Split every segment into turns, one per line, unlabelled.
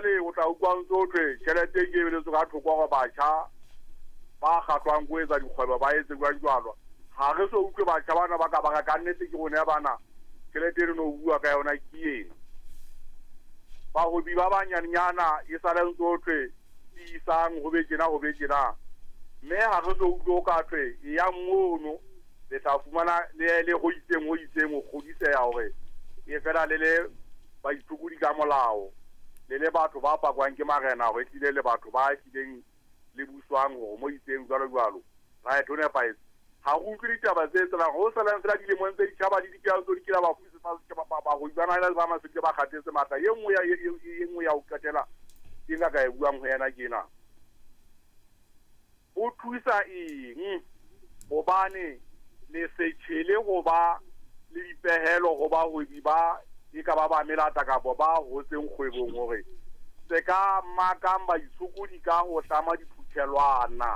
jwale o tla utlwang tsotlhe tjhelete e ke beletso ka thoko go batjha ba kgatlwang go etsa dikgwebo ba etse jwalo ha re so utlwe batjha bana ba ka ba ka nnete ke gone bana tjhelete re no bua ka yona ke ena ba go bi ba banyanyana e sale tsotlhe di isang go be tjena mme ha re so utlwe ka twe ya mmono le tla fumana le go itseng o godisea hore e fela le ba itsukudi ka molao le batho ba pakwang ke marena go etlile le batho ba tlileng le buswang go mo itseng jwalo right o ne pa ha go utlwe ditaba tse tsela go sala fela di le montse di tshaba di dikela tso di kila ba fusi ba go ibana le ba masetse ba kgatetse mata ye nngwe ya o katela dinga ka e buang ho yena kena o thusa eng bobane le se tshele go ba le dipehelo go ba go di ba e ka ba melata ka bo ba ho tseng kgwebong hore se ka makang ba itsukudi ka go tlama diphuthelwana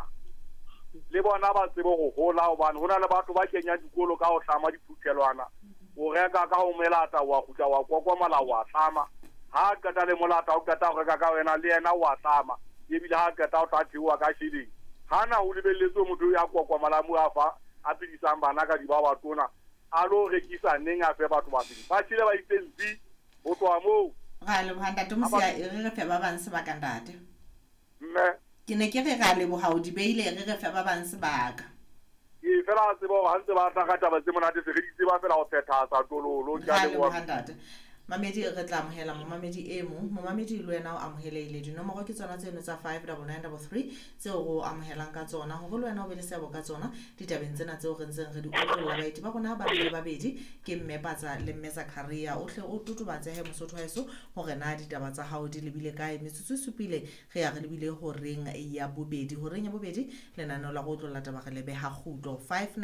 le bona ba tsebo go hola hobane hona le batho ba kenya dikolo ka go tlama diphuthelwana o reka ka ho melata wa khutla wa kokwa mala wa tlama ha qeta le molata o qeta go reka ka wena le yena wa tlama e bile ha qeta o tlathiwa ka shilling hana o lebelletse motho ya kokwa mala mu afa a pidisang bana ka di ba wa tona a lo rekisa neng a fe batho ba sedi ba tshile ba itsenzi ho twa mo
ga le bhanda tomosia e re fe ba bang se ba ka ntate
mme
ke ne ke re ga le bohao di beile re fe ba bang se ba ka
e fela se bo hantse ba tla ka taba tse monate se re ditse ba fela go phetha sa tololo
ja le bhanda mamedi re tla amohela momamedi e mong momamedi le wena o amoheleile dinomoro ke tsona tseno tsa 59933 tseo go amohelang ka tsona go le wena o be le seabo ka tsona ditabeng tsena tseo re ntseng re di utlwela baeti ba bona ba bile babedi ke Mmepatsa le Mmesa Career o tle o tutubatse he mosotho heso hore na ditaba tsa hao di lebile kae metsotso supile ge ya re lebile ho reng ya bobedi lenaneo la go tlola taba re lebe ha kgutlo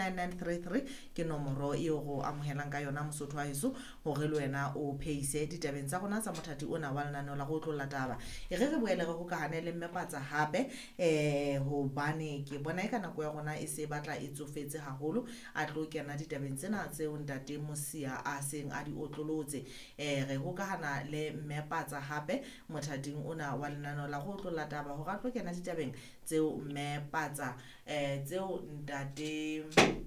59933 ke nomoro e go amohelang ka yona mosotho heso hore le wena o ise ditabeng tsa rona tsa mothati ona wa lenaneo la go tlola taba e re boele re hokahane le Mmepatsa hape hobane ke bona ka nako ya rona e se batla e tsofetse haholo a tlo kena ditabeng tsena tseo ntate Mosia a seng a di otlolotse re hokahana le Mmepatsa hape mothating ona wa lenaneo la go tlola taba ho ga tlo kena ditabeng tseo Mmepatsa tseo ntate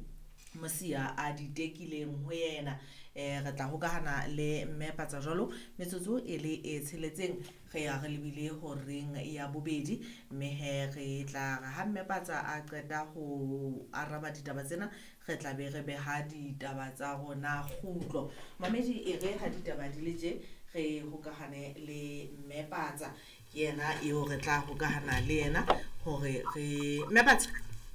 Mosia a di tekileng ho yena re tla hokahana le Mmepatsa jalo metsotso e le e tsheletseng ge ya re lebile ho reng ya bobedi mme he re tla ha Mmepatsa a qeta ho araba ditaba tsena re tla be re beha ditaba tsa rona kgutlo mamedi e re ha ditaba di le je re hokahane le Mmepatsa ke yena eo re tla hokahana le yena hore re Mmepatsa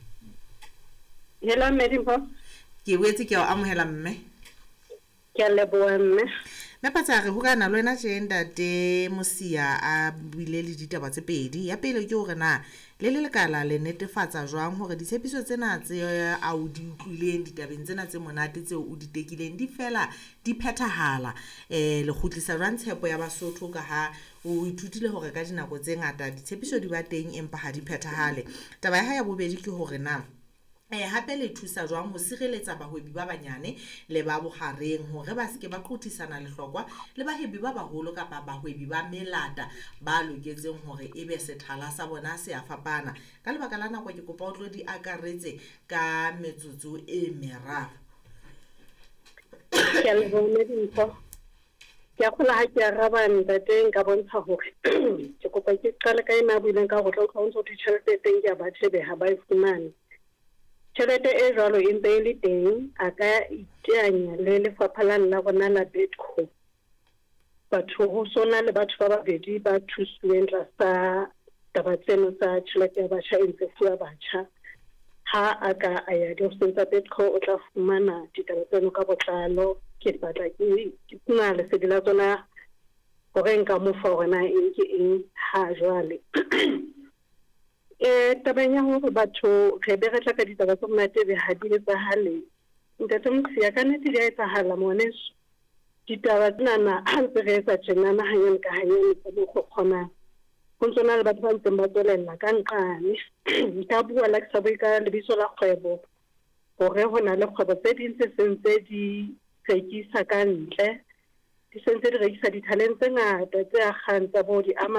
Hello Medimpo
ke wetse ke o amohela mme
ke a leboha mme
Mmepatsa re hokana le wena je ntate Mosia a buile le ditaba tse pedi ya pele ke hore na le lekala le netefatsa jwang hore ditshepiso tsena tse a o di utlwileng ditabeng tsena tse monate tseo o di tekileng di fela di phethahala le khutlisa jwang tshepo ya Basotho ka ha o ithutile hore ka dinako tse ngata ditshepiso di ba teng empa ha di phethahale taba ya ha ya bobedi ke hore na hape le thusa jwang ho sireletsa bahwebi ba banyane le ba bohareng hore ba seke ba qothisana lehlokwa le bahwebi ba baholo kapa bahwebi ba melata ba loketseng hore ebe sethala sa bona se a fapana ka lebaka la nako ke kopa o tlo di akaretse ka metsotso e meraro
ke a leboha Medimpo ke a kgola ha ke araba ntate ka bontsha hore ke kopa ke qale ka ena buileng ka go tla o ntse o tšhelete teng ya batho be ha ba ifumane tšhelete e jwalo e ntse e le teng a ka iteanya le lefapha la rona la Betco batho ho sona le batho ba babedi ba thusueng tlasa taba tseno tsa tšhelete ya batjha e ntse fuwa batjha ha a ka a ya diofising tsa Betco o tla fumana ditaba tseno ka botlalo ke batla ke tsena lesedi la tsona hore nka mo fa hore na eng ke eng ha jwale tabeng ya hore batho re be re tla ka ditaba tsa monate be ha di etsahale ntate Mosia ka nnete di a etsahala moneso ditaba tsena ha ntse re etsa tjenana hanyane ka hanyane tsa mo kgonang ho ntsona le batho ba ntseng ba tswelella ka nqane nka bua la ke sa bue ka lebitso la kgwebo hore ho na le kgwebo tse ding tse sentse di rekisa ka ntle di sentse di rekisa dithaleng tse ngata tse akgang tsa bo di ama